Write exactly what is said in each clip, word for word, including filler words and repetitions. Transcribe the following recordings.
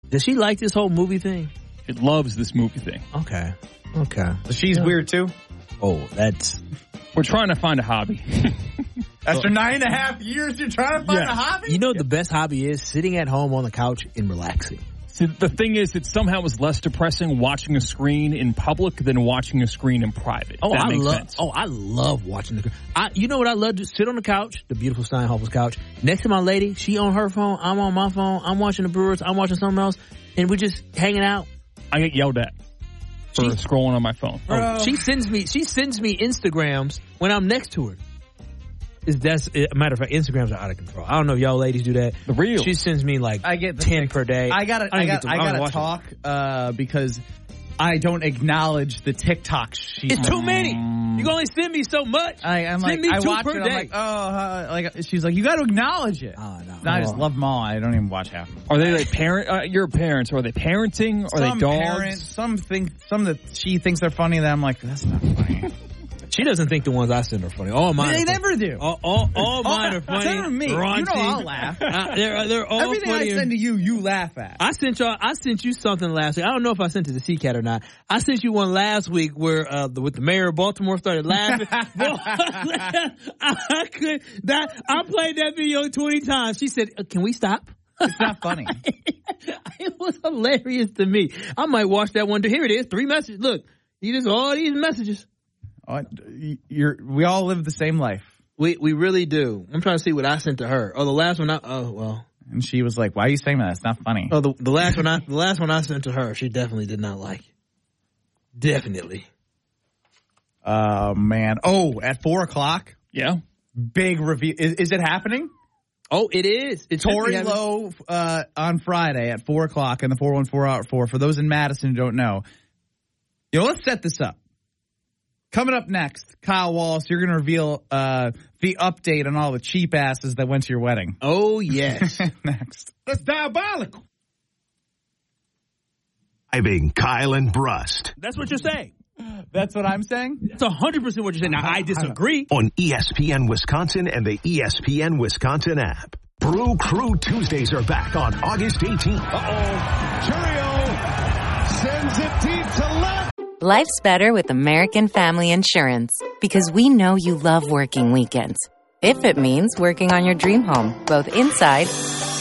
Does she like this whole movie thing? She loves this movie thing. Okay. Okay. So she's yeah. weird, too? Oh, that's... We're trying to find a hobby. After nine and a half years, you're trying to find yeah. a hobby? You know what the best hobby is? Sitting at home on the couch and relaxing. See, the thing is, it somehow is less depressing watching a screen in public than watching a screen in private. Oh, that I makes love. sense. Oh, I love watching the. I, you know what I love to sit on the couch, the beautiful Steinhoffers couch, next to my lady. She on her phone, I'm on my phone. I'm watching the Brewers. I'm watching something else, and we're just hanging out. I get yelled at for she, scrolling on my phone. Oh, she sends me. She sends me Instagrams when I'm next to her. Is that's a matter of fact, Instagrams are out of control. I don't know if y'all ladies do that. The real. She sends me like I get ten thing. per day. I gotta, I, I gotta, I gotta talk uh, because I don't acknowledge the TikToks. She it's too many. You can only send me so much. I, I'm send like, me I two watch per it. day. I'm like, oh, uh, like she's like, you got to acknowledge it. Oh, no. no I just love them all. I don't even watch half of them. Are they like parent? Uh, your parents? Are they parenting? Are some they dogs? Parents, some think, some that she thinks they're funny. That I'm like, that's not funny. She doesn't think the ones I send are funny. All mine. They are never funny. do. All, all, all mine are funny. Send them to me. Raunchy. You know I'll laugh. Uh, they're, they're all Everything funny. I send to you, you laugh at. I sent y'all. I sent you something last week. I don't know if I sent it to C-Cat or not. I sent you one last week where uh, the, with the mayor of Baltimore started laughing. I could that. I played that video twenty times. She said, "Can we stop?" It's not funny. It was hilarious to me. I might watch that one. Here it is. Three messages. Look, you just all these messages. Oh, you're, we all live the same life. We we really do. I'm trying to see what I sent to her. Oh, the last one. I, oh well. And she was like, "Why are you saying that? It's not funny." Oh, the, the last one. I the last one I sent to her. She definitely did not like it. Definitely. Oh uh, man. Oh, at four o'clock. Yeah. Big review. Is, is it happening? Oh, it is. It's Tory Lowe uh, on Friday at four o'clock in the four one four hour four. For those in Madison who don't know, you know, let's set this up. Coming up next, Kyle Wallace, you're going to reveal uh, the update on all the cheap asses that went to your wedding. Oh, yes. Next. That's diabolical. Driving Kyle and Brust. That's what you're saying. That's what I'm saying? That's one hundred percent what you're saying. Now, I disagree. On E S P N Wisconsin and the E S P N Wisconsin app. Brew Crew Tuesdays are back on August eighteenth. Uh-oh. Churio sends it deep to left. Life's better with American Family Insurance because we know you love working weekends. If it means working on your dream home, both inside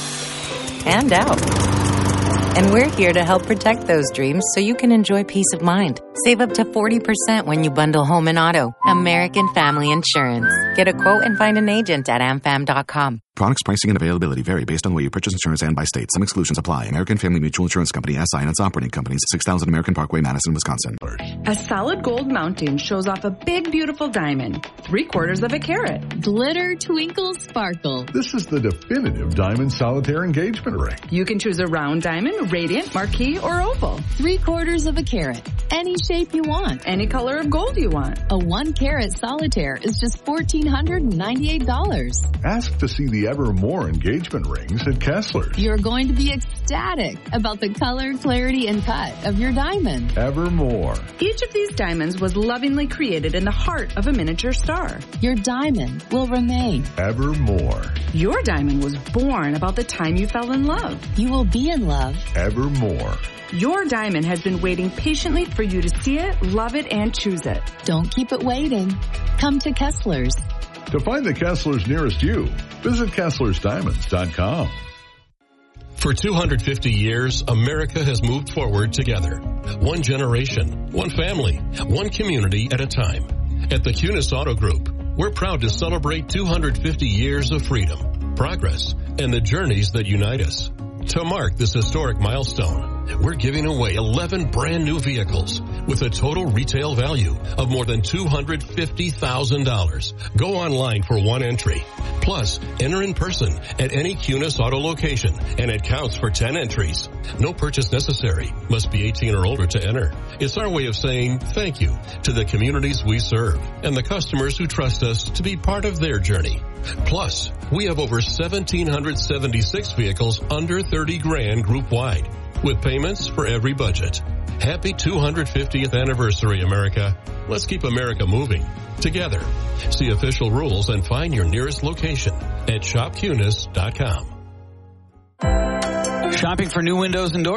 and out. And we're here to help protect those dreams so you can enjoy peace of mind. Save up to forty percent when you bundle home and auto. American Family Insurance. Get a quote and find an agent at am fam dot com. Products, pricing, and availability vary based on where you purchase insurance and by state. Some exclusions apply. American Family Mutual Insurance Company, S I and its operating companies, six thousand American Parkway, Madison, Wisconsin. A solid gold mounting shows off a big, beautiful diamond, three quarters of a carat. Glitter, twinkle, sparkle. This is the definitive diamond solitaire engagement ring. You can choose a round diamond, radiant, marquise, or oval. Three quarters of a carat. Any shape you want. Any color of gold you want. A one carat solitaire is just one thousand four hundred ninety-eight dollars. Ask to see the Evermore engagement rings at Kessler's. You're going to be ecstatic about the color, clarity, and cut of your diamond. Evermore. Each of these diamonds was lovingly created in the heart of a miniature star. Your diamond will remain. Evermore. Your diamond was born about the time you fell in love. You will be in love. Evermore. Your diamond has been waiting patiently for you to see it, love it, and choose it. Don't keep it waiting. Come to Kessler's. To find the Kessler's nearest you, visit Kesslers Diamonds dot com. For two hundred fifty years, America has moved forward together. One generation, one family, one community at a time. At the Kunis Auto Group, we're proud to celebrate two hundred fifty years of freedom, progress, and the journeys that unite us. To mark this historic milestone, we're giving away eleven brand new vehicles with a total retail value of more than two hundred fifty thousand dollars. Go online for one entry. Plus, enter in person at any Kunis Auto location, and it counts for ten entries. No purchase necessary. Must be eighteen or older to enter. It's our way of saying thank you to the communities we serve and the customers who trust us to be part of their journey. Plus, we have over one thousand seven hundred seventy-six vehicles under thirty grand group wide, with payments for every budget. Happy two hundred fiftieth anniversary, America. Let's keep America moving together. See official rules and find your nearest location at shop kunis dot com. Shopping for new windows and doors?